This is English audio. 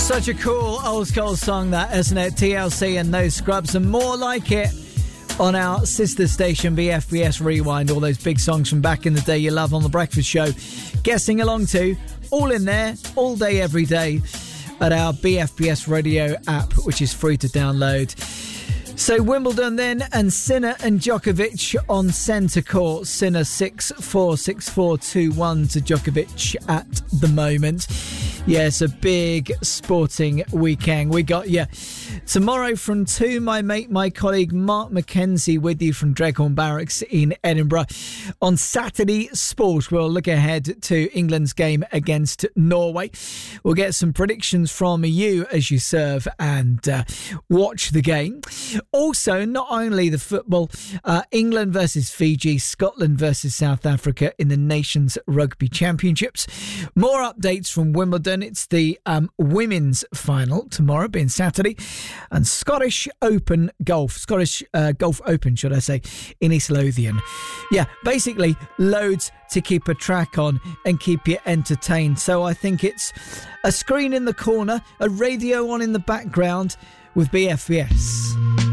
Such a cool old school song that, isn't it? TLC and No Scrubs, and more like it on our sister station BFBS Rewind. All those big songs from back in the day you love on The Breakfast Show. Guessing along to, all in there, all day, every day at our BFBS radio app, which is free to download. So Wimbledon then, and Sinner and Djokovic on centre court. Sinner 6-4, 6-4, 2-1 to Djokovic at the moment. Yes, a big sporting weekend. We got you tomorrow from 2, my colleague Mark Mackenzie with you from Dreghorn Barracks in Edinburgh. On Saturday Sport, we'll look ahead to England's game against Norway. We'll get some predictions from you as you serve and watch the game. Also, not only the football, England versus Fiji, Scotland versus South Africa in the Nations Rugby Championships. More updates from Wimbledon. It's the women's final tomorrow, being Saturday, and Scottish Golf Open, should I say, in East Lothian. Yeah, basically loads to keep a track on and keep you entertained. So I think it's a screen in the corner, a radio on in the background with BFBS.